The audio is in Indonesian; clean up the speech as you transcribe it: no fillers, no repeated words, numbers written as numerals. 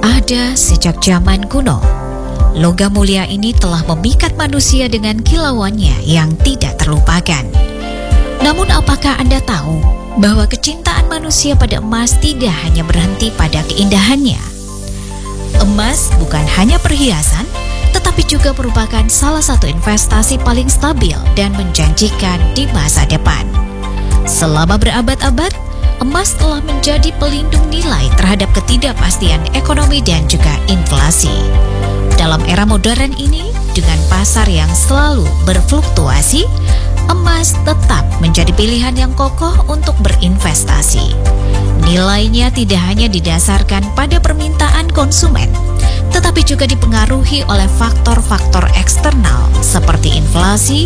Ada sejak zaman kuno. Logam mulia ini telah memikat manusia dengan kilauannya yang tidak terlupakan. Namun apakah Anda tahu bahwa kecintaan manusia pada emas tidak hanya berhenti pada keindahannya? Emas bukan hanya perhiasan, tetapi juga merupakan salah satu investasi paling stabil dan menjanjikan di masa depan. Selama berabad-abad, emas telah menjadi pelindung nilai terhadap ketidakpastian ekonomi dan juga inflasi. Dalam era modern ini, dengan pasar yang selalu berfluktuasi, emas tetap menjadi pilihan yang kokoh untuk berinvestasi. Nilainya tidak hanya didasarkan pada permintaan konsumen, tetapi juga dipengaruhi oleh faktor-faktor eksternal seperti inflasi,